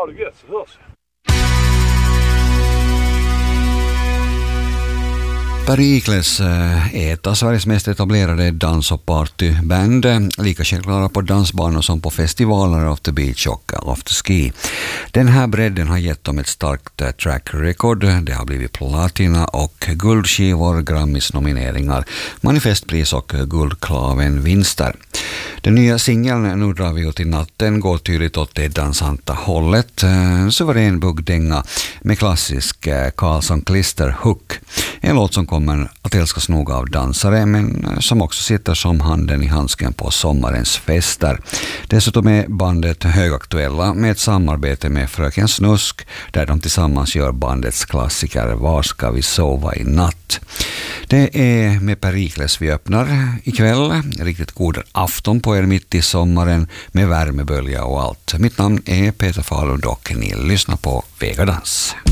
Ha det gött, så hörs vi. Perikles är ett av Sveriges mest etablerade dans- och partyband, lika självklara på dansbanor som på festivaler, Off the Beach och Off the Ski. Den här bredden har gett dem ett starkt track record. Det har blivit platina och guldskivor, Grammis-nomineringar, manifestpris och guldklaven-vinster. Den nya singeln Nu drar vi ut i natten går tydligt åt det dansanta hållet. Suverän buggdänga med klassisk Karlsson-klister-hook. En låt som kommer att älskas nog av dansare, men som också sitter som handen i handsken på sommarens fester. Dessutom är bandet högaktuella med ett samarbete med Fröken Snusk, där de tillsammans gör bandets klassiker Var ska vi sova i natt. Det är med Perikles vi öppnar ikväll. Riktigt god afton på er mitt i sommaren med värmebölja och allt. Mitt namn är Peter Falund och ni lyssnar på Vegadans.